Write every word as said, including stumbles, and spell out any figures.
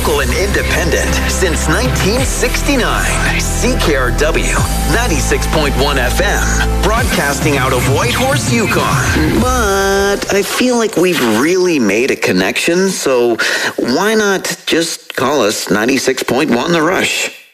Local and independent since nineteen sixty-nine. C K R W ninety-six point one F M. Broadcasting out of Whitehorse, Yukon. But I feel like we've really made a connection, so why not just call us ninety-six point one The Rush?